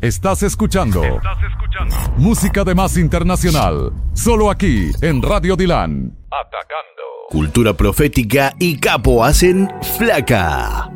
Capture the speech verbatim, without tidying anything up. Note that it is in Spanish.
Estás escuchando. Estás escuchando. Música de más internacional. Solo aquí, en Radio Dilan. Atacando. Cultura profética y Capo hacen Flaca.